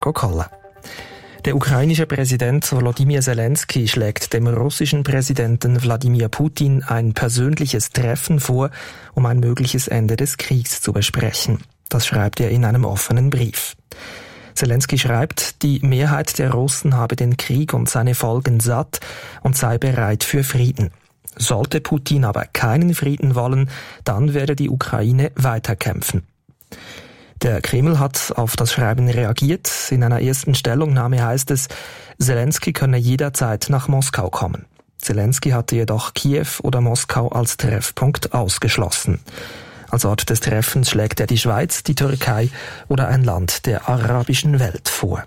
Marco Kolle. Der ukrainische Präsident Volodymyr Zelensky schlägt dem russischen Präsidenten Wladimir Putin ein persönliches Treffen vor, um ein mögliches Ende des Kriegs zu besprechen. Das schreibt er in einem offenen Brief. Zelensky schreibt, die Mehrheit der Russen habe den Krieg und seine Folgen satt und sei bereit für Frieden. Sollte Putin aber keinen Frieden wollen, dann werde die Ukraine weiterkämpfen. Der Kreml hat auf das Schreiben reagiert. In einer ersten Stellungnahme heißt es, Zelensky könne jederzeit nach Moskau kommen. Zelensky hatte jedoch Kiew oder Moskau als Treffpunkt ausgeschlossen. Als Ort des Treffens schlägt er die Schweiz, die Türkei oder ein Land der arabischen Welt vor.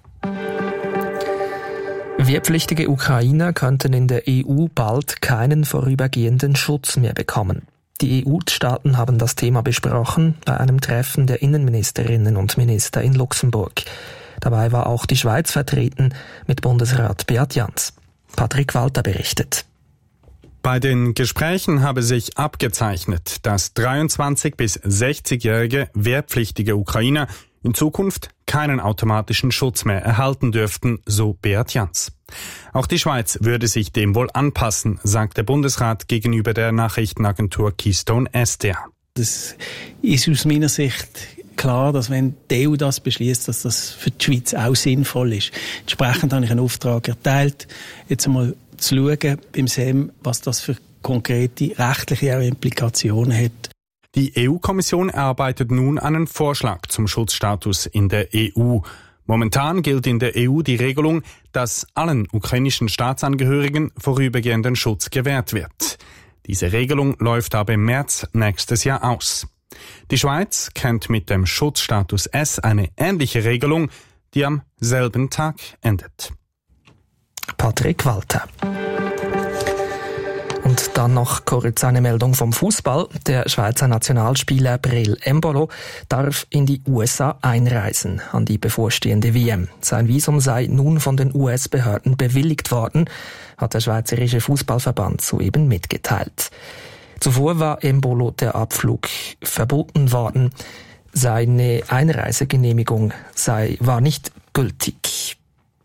Wehrpflichtige Ukrainer könnten in der EU bald keinen vorübergehenden Schutz mehr bekommen. Die EU-Staaten haben das Thema besprochen bei einem Treffen der Innenministerinnen und Minister in Luxemburg. Dabei war auch die Schweiz vertreten mit Bundesrat Beat Jans. Patrick Walter berichtet. Bei den Gesprächen habe sich abgezeichnet, dass 23- bis 60-jährige wehrpflichtige Ukrainer in Zukunft keinen automatischen Schutz mehr erhalten dürften, so Beat Jans. Auch die Schweiz würde sich dem wohl anpassen, sagt der Bundesrat gegenüber der Nachrichtenagentur Keystone SDA. Das ist aus meiner Sicht klar, dass wenn die EU das beschließt, dass das für die Schweiz auch sinnvoll ist. Entsprechend habe ich einen Auftrag erteilt, jetzt einmal zu schauen beim SEM, was das für konkrete rechtliche Implikationen hat. Die EU-Kommission erarbeitet nun einen Vorschlag zum Schutzstatus in der EU. Momentan gilt in der EU die Regelung, dass allen ukrainischen Staatsangehörigen vorübergehenden Schutz gewährt wird. Diese Regelung läuft aber im März nächstes Jahr aus. Die Schweiz kennt mit dem Schutzstatus S eine ähnliche Regelung, die am selben Tag endet. Patrick Walter. Und dann noch kurz eine Meldung vom Fußball. Der Schweizer Nationalspieler Breel Embolo darf in die USA einreisen an die bevorstehende WM. Sein Visum sei nun von den US-Behörden bewilligt worden, hat der Schweizerische Fußballverband soeben mitgeteilt. Zuvor war Embolo der Abflug verboten worden. Seine Einreisegenehmigung war nicht gültig.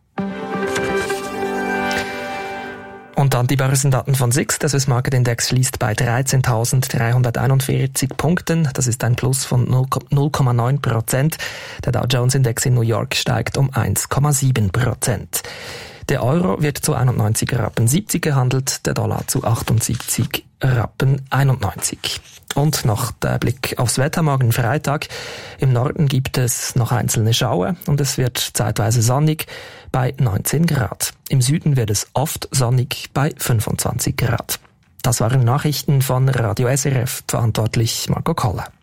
Und dann die Börsendaten von SIX. Der Swiss Market Index schließt bei 13.341 Punkten. Das ist ein Plus von 0,9%. Der Dow Jones Index in New York steigt um 1,7%. Der Euro wird zu 91,70 Rappen gehandelt, der Dollar zu 78,91 Rappen. Und noch der Blick aufs Wetter morgen Freitag. Im Norden gibt es noch einzelne Schauer und es wird zeitweise sonnig bei 19 Grad. Im Süden wird es oft sonnig bei 25 Grad. Das waren Nachrichten von Radio SRF, verantwortlich Marco Kolle.